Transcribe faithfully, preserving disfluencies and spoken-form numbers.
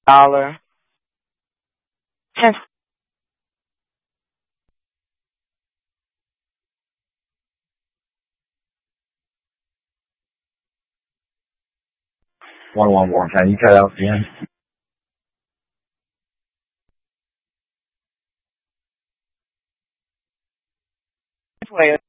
dollar. Test One one more time. You cut out the end. way